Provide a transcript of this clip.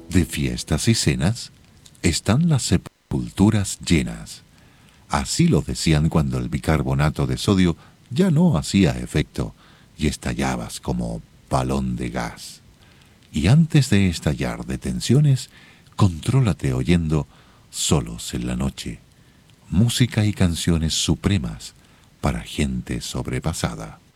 De fiestas y cenas están las sepulturas llenas. Así lo decían cuando el bicarbonato de sodio ya no hacía efecto y estallabas como balón de gas. Y antes de estallar de tensiones, contrólate oyendo Solos en la Noche. Música y canciones supremas para gente sobrepasada.